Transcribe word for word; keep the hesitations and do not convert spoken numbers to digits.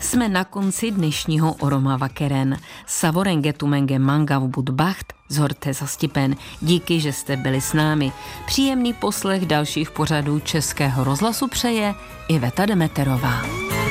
Jsme na konci dnešního Oroma Vakeren. Savorengetumenge mangav budbacht zhorte za stipen. Díky, že jste byli s námi. Příjemný poslech dalších pořadů Českého rozhlasu přeje Iveta Demeterová.